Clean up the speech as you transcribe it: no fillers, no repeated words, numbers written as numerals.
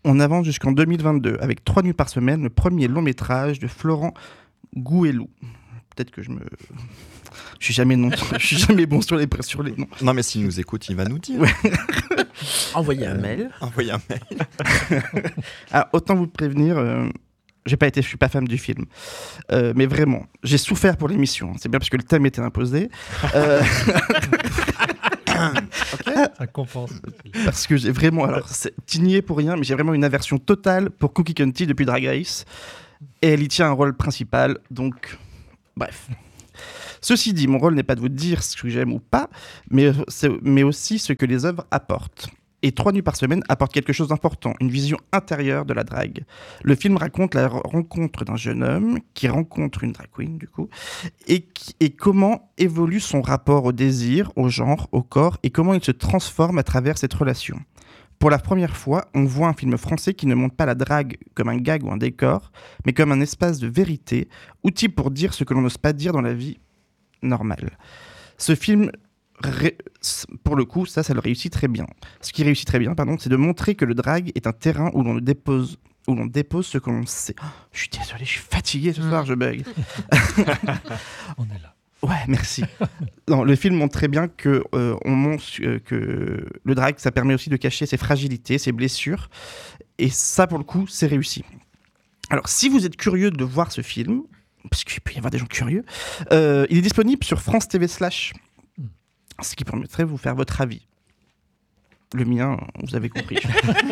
On avance jusqu'en 2022 avec 3 nuits par semaine, le premier long métrage de Florent Gouelou. Peut-être que je suis jamais bon sur les noms. Non, mais s'il nous écoute, il va nous dire. Ouais. Envoyez un mail. Ah, autant vous prévenir, je suis pas fan du film. Mais vraiment, j'ai souffert pour l'émission. C'est bien parce que le thème était imposé. Okay. Ça compense. Parce que j'ai vraiment, tu n'y es pour rien, mais j'ai vraiment une aversion totale pour Cookie County depuis Drag Race. Et elle y tient un rôle principal, donc bref. Ceci dit, mon rôle n'est pas de vous dire ce que j'aime ou pas, mais aussi ce que les œuvres apportent. Et 3 nuits par semaine apportent quelque chose d'important, une vision intérieure de la drague. Le film raconte la rencontre d'un jeune homme qui rencontre une drag queen, du coup, et comment évolue son rapport au désir, au genre, au corps, et comment il se transforme à travers cette relation. Pour la première fois, on voit un film français qui ne montre pas la drague comme un gag ou un décor, mais comme un espace de vérité, outil pour dire ce que l'on n'ose pas dire dans la vie normale. Ce film, pour le coup, ça le réussit très bien. Ce qui réussit très bien, c'est de montrer que le drag est un terrain où l'on dépose ce que l'on sait. Oh, je suis désolé, je suis fatigué ce soir, je bug. On est là. Ouais, merci. Non, le film montre très bien que que le drag, ça permet aussi de cacher ses fragilités, ses blessures. Et ça, pour le coup, c'est réussi. Alors, si vous êtes curieux de voir ce film, parce qu'il peut y avoir des gens curieux, il est disponible sur France TV /, ce qui permettrait de vous faire votre avis. Le mien, vous avez compris.